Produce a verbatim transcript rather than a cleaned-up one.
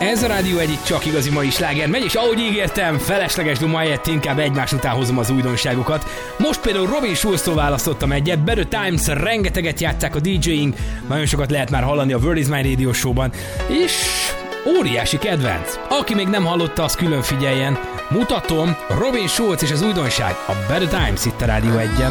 Ez a Rádió egy csak igazi mai sláger megy, és ahogy ígértem, felesleges duma helyett inkább egymás után hozom az újdonságokat. Most például Robin Schulztól választottam egyet, Better Times, rengeteget játsszák a dé jéink, nagyon sokat lehet már hallani a World is My Radio Show-ban, és óriási kedvenc. Aki még nem hallotta, az külön figyeljen. Mutatom, Robin Schulz és az újdonság, a Better Times itt a Rádió egyen.